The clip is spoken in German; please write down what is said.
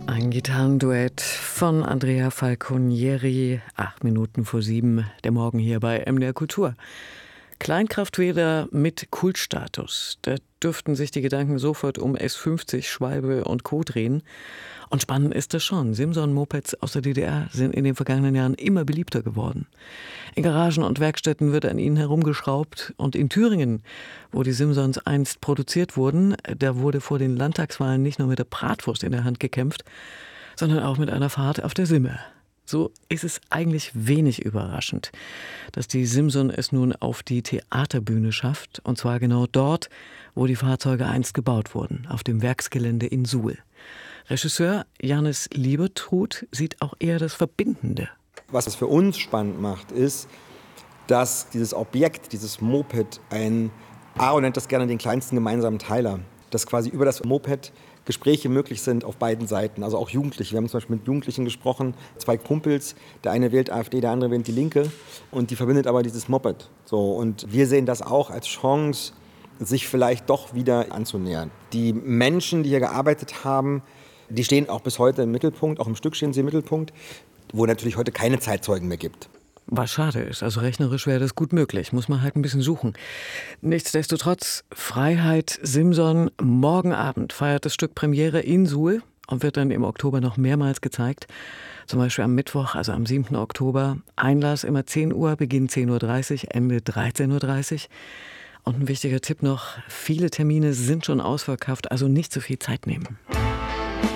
Ein Gitarrenduett von Andrea Falconieri, 7:08, der Morgen hier bei MDR Kultur. Kleinkrafträder mit Kultstatus. Da dürften sich die Gedanken sofort um S50, Schwalbe und Co. drehen. Und spannend ist das schon. Simson-Mopeds aus der DDR sind in den vergangenen Jahren immer beliebter geworden. In Garagen und Werkstätten wird an ihnen herumgeschraubt. Und in Thüringen, wo die Simsons einst produziert wurden, da wurde vor den Landtagswahlen nicht nur mit der Bratwurst in der Hand gekämpft, sondern auch mit einer Fahrt auf der Simme. So ist es eigentlich wenig überraschend, dass die Simson es nun auf die Theaterbühne schafft. Und zwar genau dort, wo die Fahrzeuge einst gebaut wurden, auf dem Werksgelände in Suhl. Regisseur Jannis Liebertrud sieht auch eher das Verbindende. Was es für uns spannend macht, ist, dass dieses Objekt, dieses Moped, Aaron nennt das gerne den kleinsten gemeinsamen Teiler, dass quasi über das Moped Gespräche möglich sind auf beiden Seiten, also auch Jugendliche. Wir haben zum Beispiel mit Jugendlichen gesprochen, 2 Kumpels, der eine wählt AfD, der andere wählt die Linke und die verbindet aber dieses Moped. So, und wir sehen das auch als Chance, sich vielleicht doch wieder anzunähern. Die Menschen, die hier gearbeitet haben, die stehen auch bis heute im Mittelpunkt, auch im Stück stehen sie im Mittelpunkt, wo natürlich heute keine Zeitzeugen mehr gibt. Was schade ist, also rechnerisch wäre das gut möglich, muss man halt ein bisschen suchen. Nichtsdestotrotz, Freiheit Simson, morgen Abend feiert das Stück Premiere in Suhl und wird dann im Oktober noch mehrmals gezeigt. Zum Beispiel am Mittwoch, also am 7. Oktober. Einlass immer 10 Uhr, Beginn 10:30 Uhr, Ende 13:30 Uhr. Und ein wichtiger Tipp noch, viele Termine sind schon ausverkauft, also nicht so viel Zeit nehmen.